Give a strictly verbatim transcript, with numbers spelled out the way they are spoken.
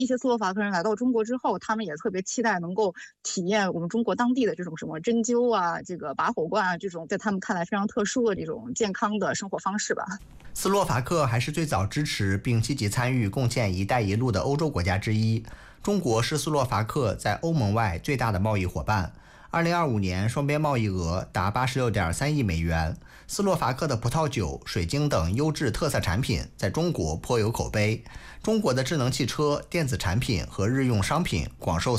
一些斯洛伐克人来到中国之后，他们也特别期待能够体验我们中国当地的这种什么针灸啊、这个拔火罐啊这种在他们看来非常特殊的这种健康的生活方式吧。 斯洛伐克还是最早支持并积极参与共建“一带一路”的欧洲国家之一。中国是斯洛伐克在欧盟外最大的贸易伙伴。二零二五年双边贸易额达八十六点三亿美元。斯洛伐克的葡萄酒、水晶等优质特色产品在中国颇有口碑。中国的智能汽车、电子产品和日用商品广受